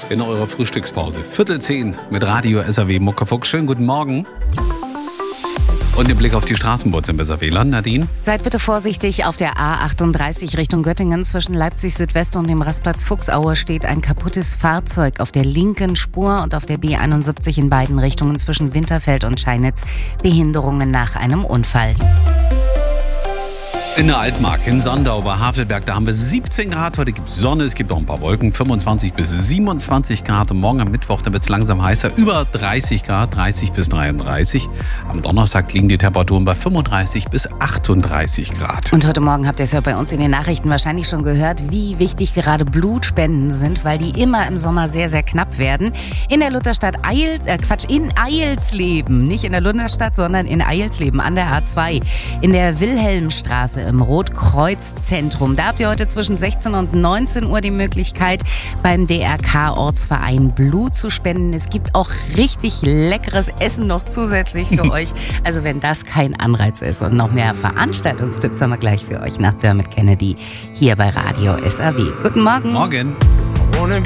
in eurer Frühstückspause. 9:45 mit Radio SAW Muckefuchs. Schönen guten Morgen. Und den Blick auf die Straßenbots im Weserwehland. Nadine? Seid bitte vorsichtig. Auf der A38 Richtung Göttingen zwischen Leipzig Südwest und dem Rastplatz Fuchsaue steht ein kaputtes Fahrzeug auf der linken Spur und auf der B71 in beiden Richtungen zwischen Winterfeld und Scheinitz Behinderungen nach einem Unfall. In der Altmark, in Sandau, bei Havelberg, da haben wir 17 Grad. Heute gibt es Sonne, es gibt auch ein paar Wolken. 25 bis 27 Grad. Und morgen am Mittwoch, da wird es langsam heißer. Über 30 Grad, 30 bis 33. Am Donnerstag liegen die Temperaturen bei 35 bis 38 Grad. Und heute Morgen habt ihr es ja bei uns in den Nachrichten wahrscheinlich schon gehört, wie wichtig gerade Blutspenden sind, weil die immer im Sommer sehr, sehr knapp werden. In der Lutherstadt in Eilsleben. Nicht in der Lutherstadt, sondern in Eilsleben an der A2. In der Wilhelmstraße im Rotkreuz-Zentrum. Da habt ihr heute zwischen 16 und 19 Uhr die Möglichkeit, beim DRK-Ortsverein Blut zu spenden. Es gibt auch richtig leckeres Essen noch zusätzlich für euch. Also wenn das kein Anreiz ist. Und noch mehr Veranstaltungstipps haben wir gleich für euch nach Dermot Kennedy hier bei Radio SAW. Guten Morgen. Morgen.